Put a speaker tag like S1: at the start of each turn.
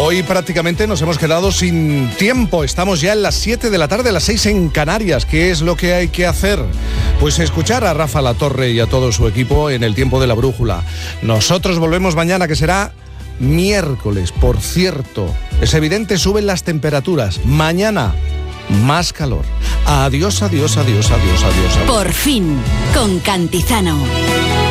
S1: Hoy prácticamente nos hemos quedado sin tiempo. Estamos ya en las 7 de la tarde, las 6 en Canarias. ¿Qué es lo que hay que hacer? Pues escuchar a Rafa Latorre y a todo su equipo en el tiempo de la brújula. Nosotros volvemos mañana, que será miércoles. Por cierto, es evidente, suben las temperaturas. Mañana, más calor. Adiós, adiós, adiós, adiós, adiós, adiós.
S2: Por fin, con Cantizano.